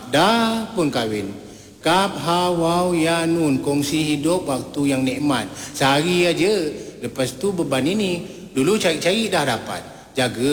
dah pun kahwin. Kap hawau ya nun, kongsi hidup waktu yang nikmat. Sehari aja, lepas tu beban ini. Dulu cari-cari dah dapat. Jaga